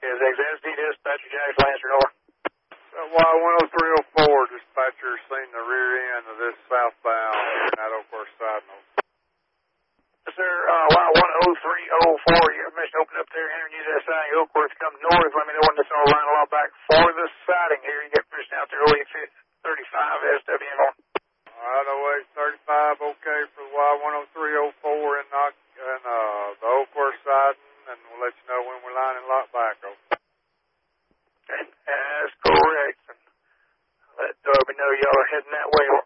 Is XSD dispatcher Jackson Lancer over? Y10304, dispatcher, seen the rear end of this southbound in that Oak Course side note. Sir, Y10304, you missed open up there, entering use that siding, Oak Course, come north. Let me know when this will line a lot back for the siding here. You get pushed out there, 35 SWM on. Right away, 35, okay for the Y10304 in the Oak Course siding, and we'll let you know when we're lining lot back over. Okay, that's correct. Let Darby know y'all are heading that way.